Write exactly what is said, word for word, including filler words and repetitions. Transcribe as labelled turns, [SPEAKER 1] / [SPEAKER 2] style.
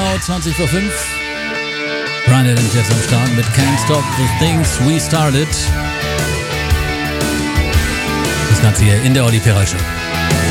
[SPEAKER 1] genau zwanzig vor fünf. Brian Adams jetzt am Start mit Can't Stop the Things We Started. Das Ganze hier in der Oli Perra Show.